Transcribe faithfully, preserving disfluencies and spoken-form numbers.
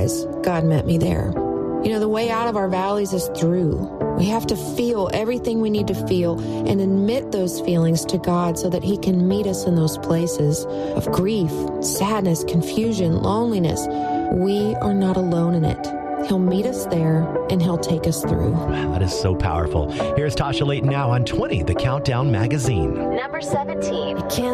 realize God met me there. You know, the way out of our valleys is through. We have to feel everything we need to feel and admit those feelings to God so that he can meet us in those places of grief, sadness, confusion, loneliness. We are not alone in it. He'll meet us there, and he'll take us through. Wow, that is so powerful. Here's Tasha Layton now on twenty, the Countdown Magazine. Number seventeen. I can't